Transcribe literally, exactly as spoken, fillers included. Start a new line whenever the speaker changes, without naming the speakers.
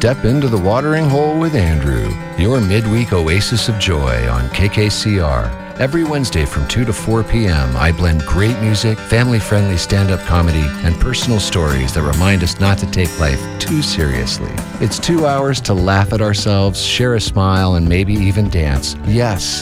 Step into the watering hole with Andrew, your midweek oasis of joy on K K C R. Every Wednesday from two to four p.m., I blend great music, family-friendly stand-up comedy, and personal stories that remind us not to take life too seriously. It's two hours to laugh at ourselves, share a smile, and maybe even dance. Yes,